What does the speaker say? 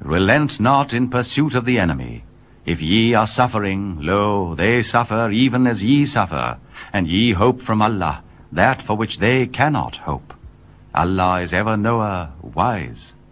Relent not in pursuit of the enemy. If ye are suffering, lo, they suffer even as ye suffer, and ye hope from Allah that for which they cannot hope. Allah is ever knower, wise.